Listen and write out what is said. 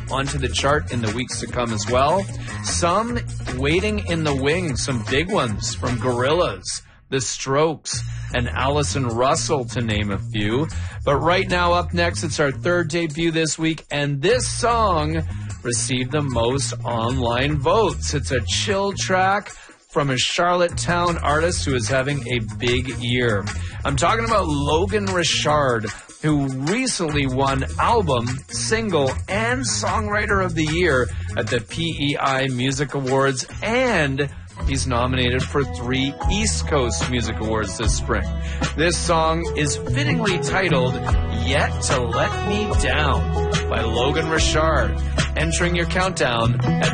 onto the chart in the weeks to come as well. Some waiting in the wings, some big ones from Gorillaz, The Strokes, and Allison Russell, to name a few. But right now, up next, it's our third debut this week, and this song received the most online votes. It's a chill track from a Charlottetown artist who is having a big year. I'm talking about Logan Richard, who recently won Album, Single, and Songwriter of the Year at the PEI Music Awards, and he's nominated for 3 East Coast Music Awards this spring. This song is fittingly titled Yet to Let Me Down by Logan Richard, entering your countdown at